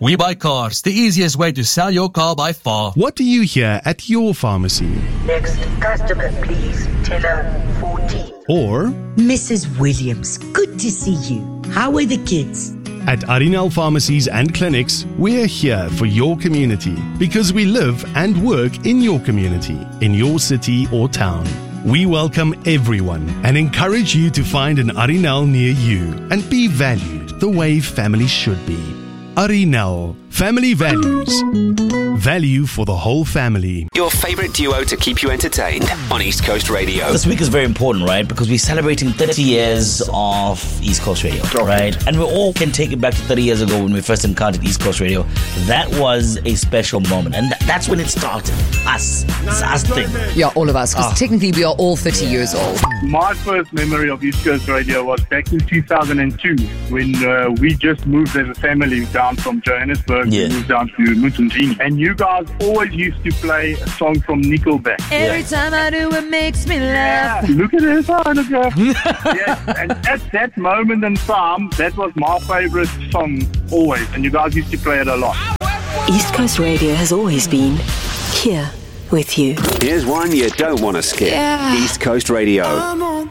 We Buy Cars, the easiest way to sell your car by far. What do you hear at your pharmacy? Next customer, please. Teller 14. Or Mrs. Williams, good to see you. How are the kids? at Arinal Pharmacies and Clinics, we're here for your community because we live and work in your community, in your city or town. We welcome everyone and encourage you to find an Arinal near you and be valued the way family should be. Arinal, family values. Value for the whole family. Your favourite duo to keep you entertained on East Coast Radio. This week is very important, right? Because we're celebrating 30 years of East Coast Radio, right? And we all can take it back to 30 years ago when we first encountered East Coast Radio. That was a special moment. And that's when it started. Us. It's us thing. Yeah, all of us. Because technically we are all 30 years old. My first memory of East Coast Radio was back in 2002 when we just moved as a family down from Johannesburg. Yeah. We moved down to Mutundini. And you guys always used to play a song from Nickelback. Every time I do, it makes me laugh. Yeah, look at this, photograph. Yes, and at that moment in time, that was my favorite song always. And you guys used to play it a lot. East Coast Radio has always been here with you. Here's one you don't want to skip. Yeah. East Coast Radio.